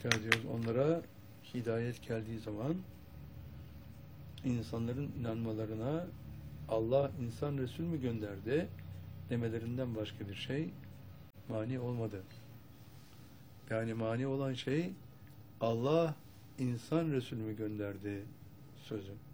tekrar diyoruz, onlara hidayet geldiği zaman insanların inanmalarına Allah insan Resul mü gönderdi demelerinden başka bir şey mani olmadı. Yani mani olan şey Allah insan Resul mü gönderdi sözü.